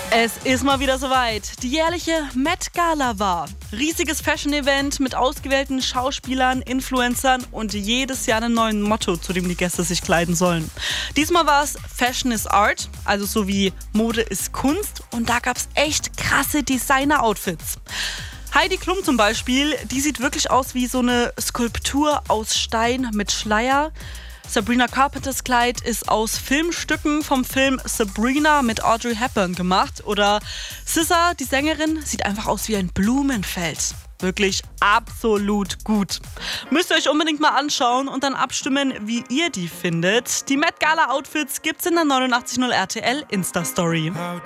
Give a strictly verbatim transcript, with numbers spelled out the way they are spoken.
Es ist mal wieder soweit. Die jährliche Met Gala war. Riesiges Fashion-Event mit ausgewählten Schauspielern, Influencern und jedes Jahr einem neuen Motto, zu dem die Gäste sich kleiden sollen. Diesmal war es Fashion is Art, also so wie Mode ist Kunst. Und da gab es echt krasse Designer-Outfits. Heidi Klum zum Beispiel, die sieht wirklich aus wie so eine Skulptur aus Stein mit Schleier. Sabrina Carpenters Kleid ist aus Filmstücken vom Film Sabrina mit Audrey Hepburn gemacht. Oder S Z A, die Sängerin, sieht einfach aus wie ein Blumenfeld. Wirklich absolut gut. Müsst ihr euch unbedingt mal anschauen und dann abstimmen, wie ihr die findet. Die Met Gala Outfits gibt's in der neunundachtzig Komma null R T L Insta-Story.